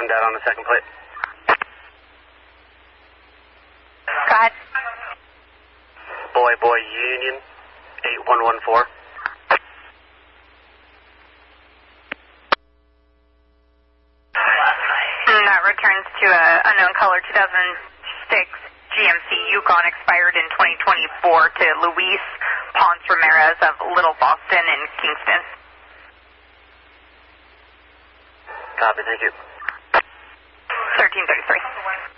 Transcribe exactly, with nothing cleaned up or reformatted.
Come down on the second plate. Go ahead. Boy, boy, Union, eight one one four. And that returns to a unknown color two thousand six G M C Yukon expired in twenty twenty-four to Luis Ponce Ramirez of Little Boston in Kingston. Copy, thank you. thirteen thirty-three.